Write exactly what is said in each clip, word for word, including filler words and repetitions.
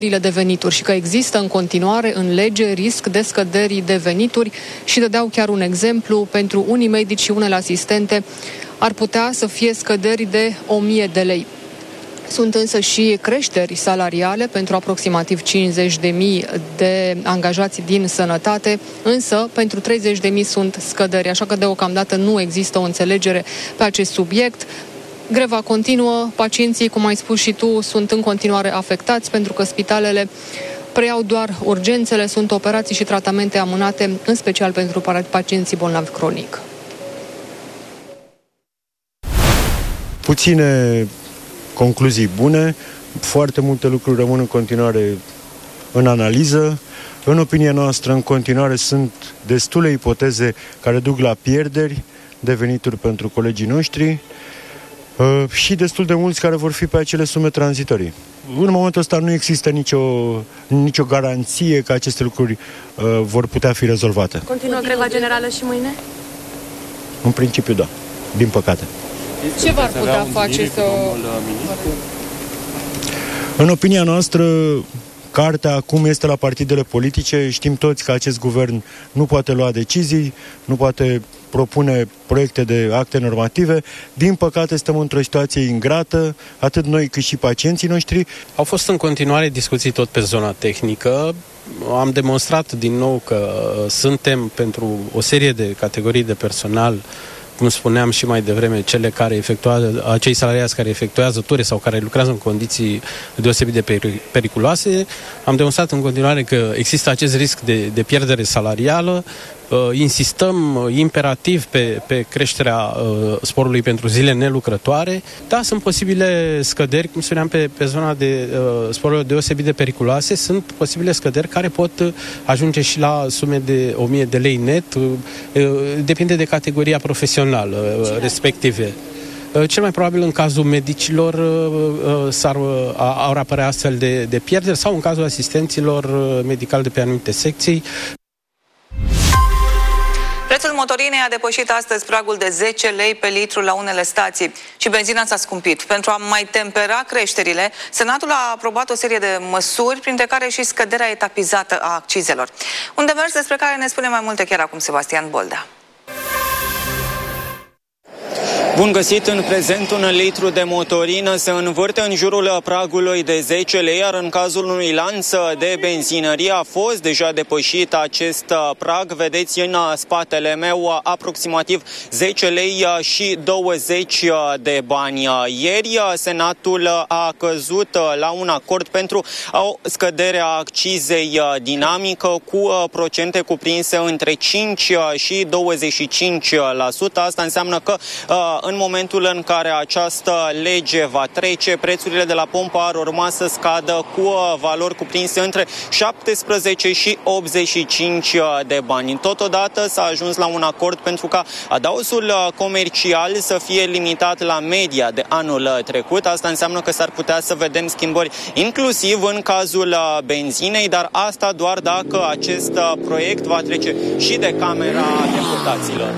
de venituri și că există în continuare în lege risc de scăderi de venituri și dădeau chiar un exemplu: pentru unii medici și unele asistente ar putea să fie scăderi de o mie de lei. Sunt însă și creșteri salariale pentru aproximativ cincizeci de mii de angajați din sănătate, însă pentru treizeci de mii sunt scăderi, așa că deocamdată nu există o înțelegere pe acest subiect. Greva continuă, pacienții, cum ai spus și tu, sunt în continuare afectați pentru că spitalele preiau doar urgențele, sunt operații și tratamente amânate, în special pentru pacienții bolnavi cronic. Puține concluzii bune, foarte multe lucruri rămân în continuare în analiză. În opinia noastră, în continuare sunt destule ipoteze care duc la pierderi de venituri pentru colegii noștri uh, și destul de mulți care vor fi pe acele sume tranzitorii. În momentul ăsta nu există nicio, nicio garanție că aceste lucruri uh, vor putea fi rezolvate. Continuă greva generală și mâine? În principiu, da. Din păcate. Ce v-ar putea face să... În opinia noastră, cartea acum este la partidele politice. Știm toți că acest guvern nu poate lua decizii, nu poate propune proiecte de acte normative. Din păcate, suntem într-o situație ingrată, atât noi cât și pacienții noștri. Au fost în continuare discuții tot pe zona tehnică. Am demonstrat din nou că suntem pentru o serie de categorii de personal, cum spuneam și mai devreme, cele care efectuează, acei salariați care efectuează ture sau care lucrează în condiții deosebit de periculoase. Am demonstrat în continuare că există acest risc de, de pierdere salarială. Uh, insistăm imperativ pe, pe creșterea uh, sporului pentru zile nelucrătoare. Da, sunt posibile scăderi, cum spuneam, pe, pe zona de uh, sporuri deosebit de periculoase. Sunt posibile scăderi care pot uh, ajunge și la sume de o mie de lei net. Uh, uh, depinde de categoria profesională uh, respective. Uh, cel mai probabil în cazul medicilor uh, uh, s-ar, uh, ar apărea astfel de, de pierderi sau în cazul asistenților uh, medicali de pe anumite secții. Prețul motorinei a depășit astăzi pragul de zece lei pe litru la unele stații și benzina s-a scumpit. Pentru a mai tempera creșterile, Senatul a aprobat o serie de măsuri, printre care și scăderea etapizată a accizelor. Un demers despre care ne spune mai multe chiar acum Sebastian Boldea. Bun găsit! În prezent, un litru de motorină se învârte în jurul pragului de zece lei, iar în cazul unui lanț de benzinărie a fost deja depășit acest prag. Vedeți în spatele meu aproximativ zece lei și douăzeci de bani. Ieri, Senatul a căzut la un acord pentru o scădere a accizei dinamică cu procente cuprinse între cinci și douăzeci și cinci la sută. Asta înseamnă că în momentul în care această lege va trece, prețurile de la pompă ar urma să scadă cu valori cuprinse între șaptesprezece și optzeci și cinci de bani. Totodată s-a ajuns la un acord pentru ca adausul comercial să fie limitat la media de anul trecut. Asta înseamnă că s-ar putea să vedem schimbări inclusiv în cazul benzinei, dar asta doar dacă acest proiect va trece și de Camera Deputaților.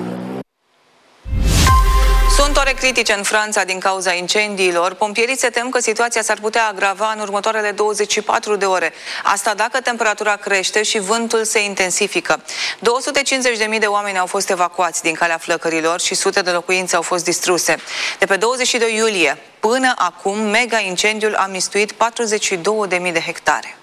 Sunt ore critice în Franța din cauza incendiilor. Pompierii se tem că situația s-ar putea agrava în următoarele douăzeci și patru de ore. Asta dacă temperatura crește și vântul se intensifică. două sute cincizeci de mii de oameni au fost evacuați din calea flăcărilor și sute de locuințe au fost distruse. De pe douăzeci și doi iulie până acum, mega incendiul a mistuit patruzeci și două de mii de hectare.